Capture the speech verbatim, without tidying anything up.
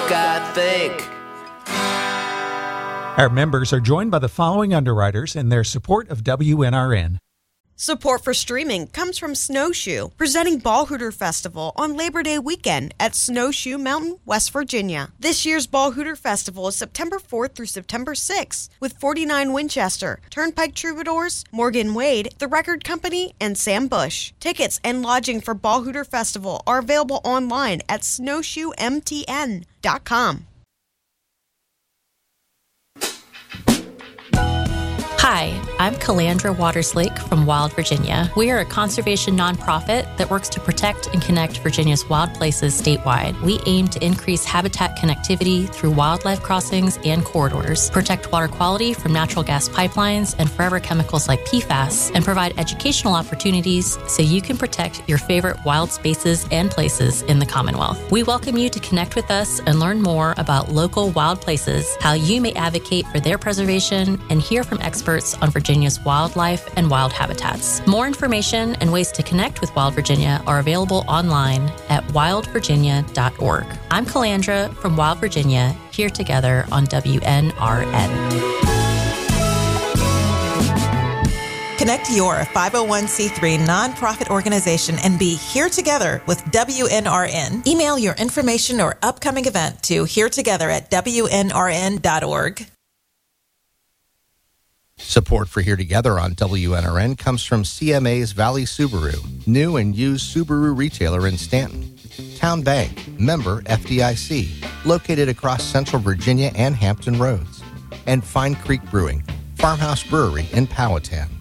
I think. Our members are joined by the following underwriters in their support of W N R N. Support for streaming comes from Snowshoe, presenting Ball Hooter Festival on Labor Day weekend at Snowshoe Mountain, West Virginia. This year's Ball Hooter Festival is September fourth through September sixth with forty-nine Winchester, Turnpike Troubadours, Morgan Wade, The Record Company, and Sam Bush. Tickets and lodging for Ball Hooter Festival are available online at snowshoe m t n dot com. Hi, I'm Calandra Waterslake from Wild Virginia. We are a conservation nonprofit that works to protect and connect Virginia's wild places statewide. We aim to increase habitat connectivity through wildlife crossings and corridors, protect water quality from natural gas pipelines and forever chemicals like P FAS, and provide educational opportunities so you can protect your favorite wild spaces and places in the Commonwealth. We welcome you to connect with us and learn more about local wild places, how you may advocate for their preservation, and hear from experts on Virginia's wildlife and wild habitats. More information and ways to connect with Wild Virginia are available online at wild virginia dot org. I'm Calandra from Wild Virginia, here together on W N R N. Connect your five oh one c three nonprofit organization and be here together with W N R N. Email your information or upcoming event to here together at w n r n dot org. Support for Here Together on W N R N comes from C M A's Valley Subaru, new and used Subaru retailer in Stanton. Town Bank, member F D I C, located across Central Virginia and Hampton Roads. And Fine Creek Brewing, Farmhouse Brewery in Powhatan.